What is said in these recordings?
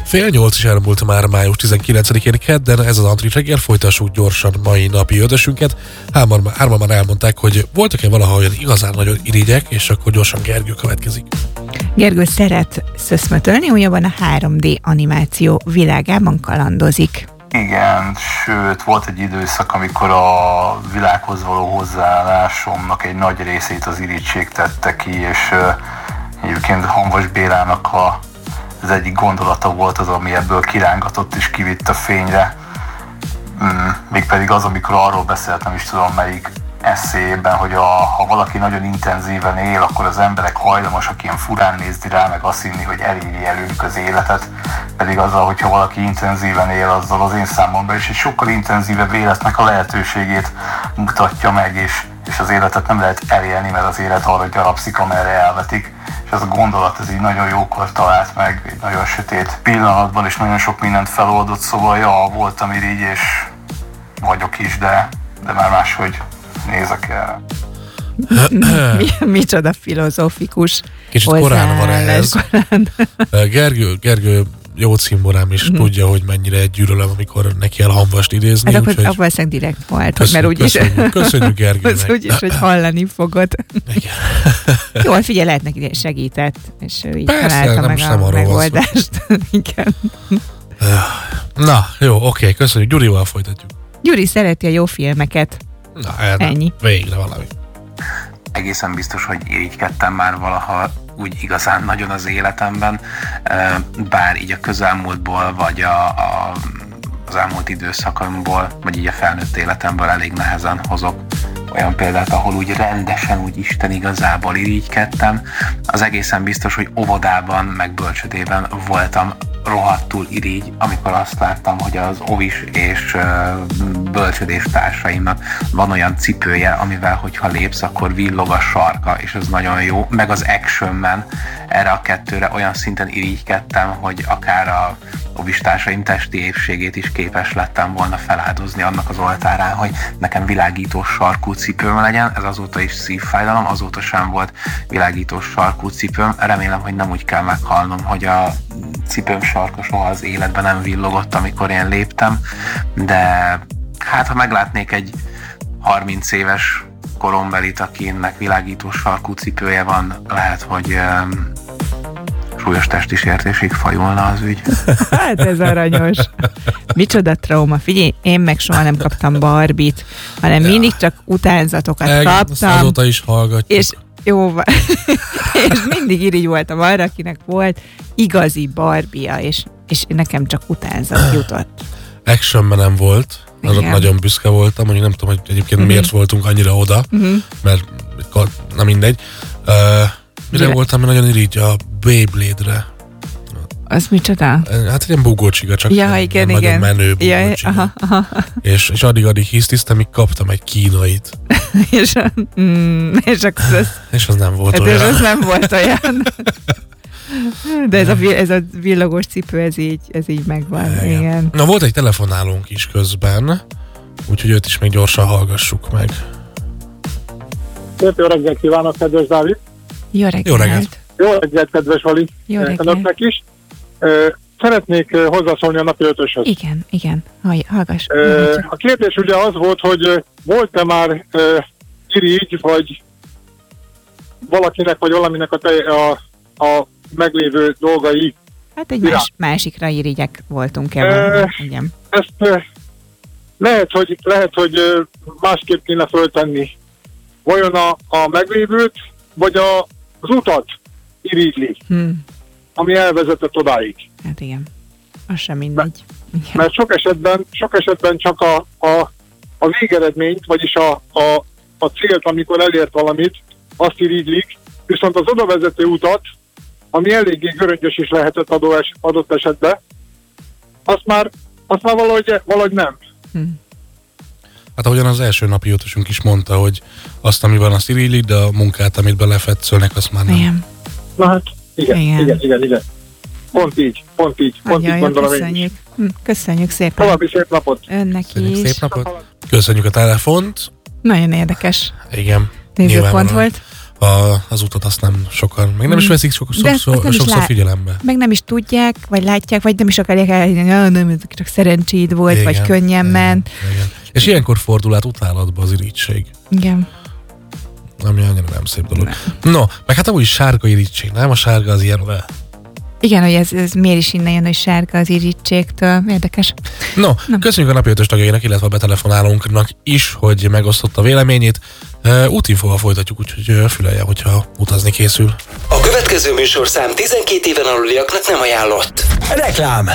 Fél 8 is elmúlt már május 19-én kedden, ez az Antrit reggel, folytassuk gyorsan mai napi ötösünket. Hárman már elmondták, hogy voltak-e valaha olyan igazán nagyon irigyek, és akkor gyorsan Gergő következik. Gergő szeret szöszmötölni, újabban a 3D animáció világában kalandozik. Igen, sőt, volt egy időszak, amikor a világhoz való hozzáállásomnak egy nagy részét az irigység tette ki, és egyébként Hamvas Bélának az egyik gondolata volt az, ami ebből kirángatott és kivitt a fényre. Mégpedig az, amikor arról beszéltem, is tudom melyik eszélyében, hogy ha valaki nagyon intenzíven él, akkor az emberek hajlamosak ilyen furán nézni rá, meg azt hinni, hogy eléri előnk az életet. Pedig azzal, hogyha valaki intenzíven él, azzal az én számomra is egy sokkal intenzívebb életnek a lehetőségét mutatja meg, és az életet nem lehet elélni, mert az élet arra gyarapszik, amerre elvetik. És ez a gondolat, ez így nagyon jókor talált meg, egy nagyon sötét pillanatban, és nagyon sok mindent feloldott, szóval voltam irigy, és vagyok is, de már máshogy nézek el. Micsoda filozófikus kicsit korán van ehhez. Gergő jó cimborám is tudja, hogy mennyire gyűlölöm, amikor neki el Hamvast idézni. Ez akkor valószínűleg direkt volt, mert úgyis... Köszönjük Gergőnek. Az úgyis, hogy hallani fogod. Igen. Jó, figyelj, lehet neki segített, és ő így persze, találta meg a megoldást. Igen. Na, jó, oké, köszönjük. Gyurival folytatjuk. Gyuri szereti a jó filmeket. Na, ennyi. Végre valami. Egészen biztos, hogy irigykedtem már valaha úgy igazán nagyon az életemben, bár így a közelmúltból, vagy az elmúlt időszakomból, vagy így a felnőtt életemből elég nehezen hozok olyan példát, ahol úgy rendesen, úgy Isten igazából irigykedtem. Az egészen biztos, hogy óvodában, meg bölcsödében voltam rohadtul irigy, amikor azt láttam, hogy az óvis és bölcsödés társaimnak van olyan cipője, amivel, hogyha lépsz, akkor villog a sarka, és ez nagyon jó. Meg az Action Man, erre a kettőre olyan szinten irigykedtem, hogy akár a óvis társaim testi épségét is képes lettem volna feláldozni annak az oltárán, hogy nekem világítós sarkú cipőm legyen. Ez azóta is szívfájdalom, azóta sem volt világítós sarkú cipőm. Remélem, hogy nem úgy kell meghalnom, hogy a cipőm sarka soha az életben nem villogott, amikor én léptem, de hát ha meglátnék egy 30 éves korombelit, akinek világítós sarkú cipője van, lehet, hogy súlyos testi sértésig fajulna az ügy. Hát ez aranyos. Micsoda trauma. Figyelj, én meg soha nem kaptam Barbit, hanem mindig csak utánzatokat kaptam. Azóta is hallgatjuk. És jó, és mindig irigy voltam arra, akinek volt igazi Barbie-ja, és nekem csak utánzat jutott. Action Man volt, azok nagyon büszke voltam, hogy nem tudom, hogy egyébként miért voltunk annyira oda, mert na mindegy. Mire voltam nagyon irigy? A Beyblade-re. Az micsoda? Hát egy ilyen bugócsiga, csak igen. nagyon menő bugócsiga. És addig hisztiztem, míg kaptam egy kínait. és az nem volt olyan. És az nem volt olyan. De ez a villogós cipő, ez így megvan. Igen. Na, volt egy telefonálónk is közben, úgyhogy őt is még gyorsan hallgassuk meg. Szép jó reggelt kívánok, kedves Dávid! Jó reggelt! Jó reggelt, kedves Vali! Jó reggelt! Önöknek is. Szeretnék hozzászólni a napi ötöshöz. Igen. Hallgass. A kérdés ugye az volt, hogy volt-e már irigy, vagy valakinek, vagy valaminek a meglévő dolgai. Hát egy másikra irigyek voltunk-e? Igen. Ezt lehet, hogy másképp kéne föltenni. Vajon a meglévőt, vagy az utat irigyli, ami elvezetett odáig. Hát igen, az sem mindegy. Mert sok esetben csak a végeredményt, vagyis a célt, amikor elért valamit, azt irigylik, viszont az odavezető utat, ami eléggé göröngyös is lehetett adott esetben, azt már valahogy nem. Hát ahogyan az első napi ötösünk is mondta, hogy azt, ami van, azt irigylik, de a munkát, amit belefetszölnek, azt már nem. Igen. Na hát, igen. Pont így gondolom köszönjük. Köszönjük szépen. További szép napot. Önnek is. Szép napot. Köszönjük a telefont. Nagyon érdekes. Igen. Nézőpont volt. az utat, azt nem sokan, meg nem is veszik sokszor figyelembe. Meg nem is tudják, vagy látják, vagy nem is akarják elhinni, nem, csak szerencséd volt, igen, vagy könnyen ment. Igen. És ilyenkor fordul át utálatba az irigység. Igen. Ami annyira nem szép dolog. Nem. No, meg hát amúgy is sárga irigység, nem? A sárga az ilyen... Igen, hogy ez miért is innen jön, hogy sárga az irítségtől. Érdekes. No, köszönjük a napi 5-ös tagjainak, illetve a betelefonálónknak is, hogy megosztotta véleményét. Útinfóval folytatjuk, úgyhogy fülelje, hogyha utazni készül. A következő műsorszám 12 éven aluliaknak nem ajánlott. Reklám!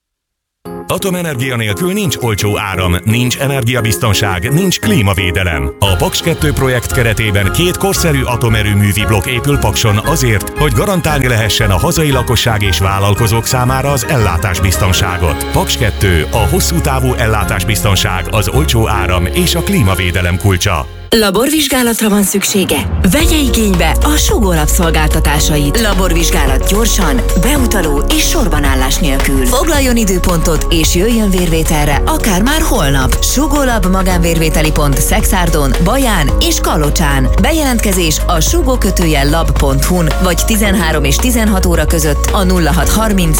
Atomenergia nélkül nincs olcsó áram, nincs energiabiztonság, nincs klímavédelem. A Paks 2 projekt keretében 2 korszerű atomerőművi blokk épül Pakson azért, hogy garantálni lehessen a hazai lakosság és vállalkozók számára az ellátásbiztonságot. Paks 2, a hosszú távú ellátásbiztonság, az olcsó áram és a klímavédelem kulcsa. Laborvizsgálatra van szüksége? Vegye igénybe a Sugolab szolgáltatásait. Laborvizsgálat gyorsan, beutaló és sorbanállás nélkül. Foglaljon időpontot és jöjjön vérvételre, akár már holnap. Sugolab magánvérvételi pont Szekszárdon, Baján és Kalocsán. Bejelentkezés a sugó-lab.hu-n vagy 13 és 16 óra között a 0630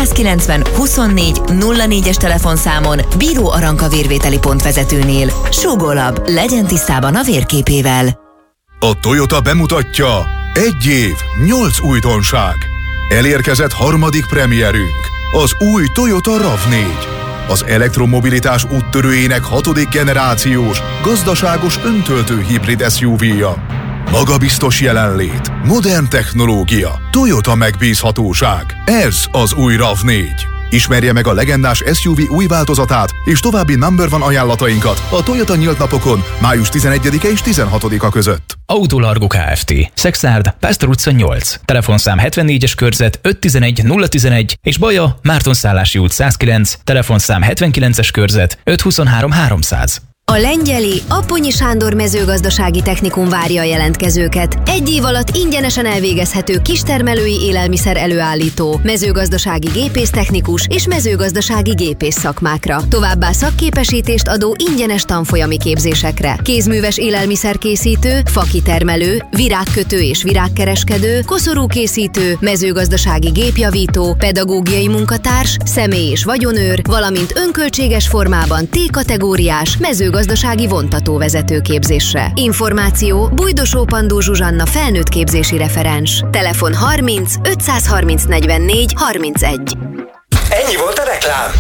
590 24 04-es telefonszámon Bíró Aranka vérvételi pont vezetőnél. Sugolab, legyen tisztában a vérképével. A Toyota bemutatja 1 év, 8 újdonság. Elérkezett harmadik premierünk, az új Toyota RAV4. Az elektromobilitás úttörőjének 6. generációs, gazdaságos öntöltő hibrid SUV-ja. Magabiztos jelenlét, modern technológia, Toyota megbízhatóság. Ez az új RAV4. Ismerje meg a legendás SUV új változatát és további number one ajánlatainkat a Toyota nyílt napokon május 11-e és 16-a között. Autolargo Kft. Szexárd, Pásztor utca 8. Telefonszám 74-es körzet 511 011 és Baja, Mártonszállási út 109. Telefonszám 79-es körzet 523 300. A Lengyeli Apponyi Sándor mezőgazdasági technikum várja a jelentkezőket. 1 év alatt ingyenesen elvégezhető kistermelői élelmiszer előállító, mezőgazdasági gépésztechnikus és mezőgazdasági gépész szakmákra. Továbbá szakképesítést adó ingyenes tanfolyami képzésekre. Kézműves élelmiszerkészítő, fakitermelő, virágkötő és virágkereskedő, koszorúkészítő, mezőgazdasági gépjavító, pedagógiai munkatárs, személy- és vagyonőr, valamint önköltséges formában T-kategóriás mezőgazdasági vontatóvezető képzésre. Információ Bujdosó Pandó Zsuzsanna felnőtt képzési referens. Telefon 30 530 44 31. Ennyi volt a reklám.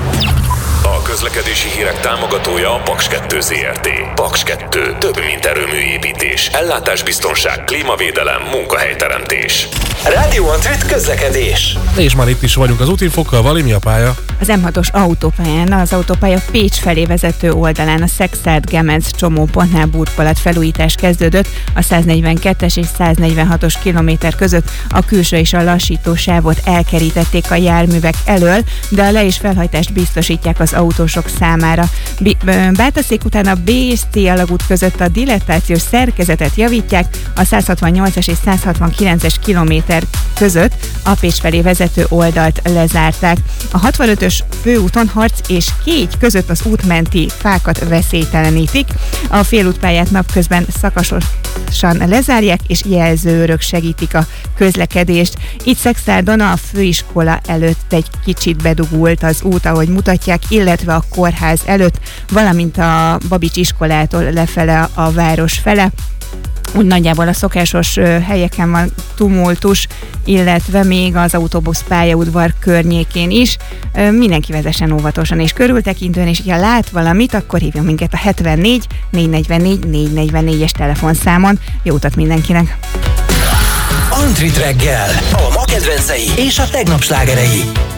A közlekedési hírek támogatója a Paks 2 Zrt. Paks 2. Több mint erőműépítés, ellátásbiztonság, klímavédelem, munkahelyteremtés. Rádió Antrit közlekedés. És már itt is vagyunk az útinfokkal. Vali, mi a pálya? Az M6-os autópályán, az autópálya Pécs felé vezető oldalán a Szexárd-Gemenc csomópontnál burkolat felújítás kezdődött a 142-es és 146-os kilométer között. A külső és a lassító sávot elkerítették a járművek elől, de a le- és felhajtást biztosítják az autósok számára. Bátaszék után a B és C alagút között a dilettációs szerkezetet javítják, a 168-as és 169-es kilométer között a Pécs felé vezető oldalt lezárták. A 65-ös főúton Harc és Kégy között az útmenti fákat veszélytelenítik. A félútpályát napközben szakasosan lezárják, és jelzőrök segítik a közlekedést. Itt Szexárdon a főiskola előtt egy kicsit bedugult az út, ahogy mutatják, illetve a kórház előtt, valamint a Babics iskolától lefele a város fele. Úgy nagyjából a szokásos helyeken van tumultus, illetve még az autóbusz pályaudvar környékén is. Mindenki vezessen óvatosan és körültekintően, és ha lát valamit, akkor hívjon minket a 74 444 444-es telefonszámon. Jó utat mindenkinek! Antrit reggel, a ma kedvencei és a tegnap slágerei.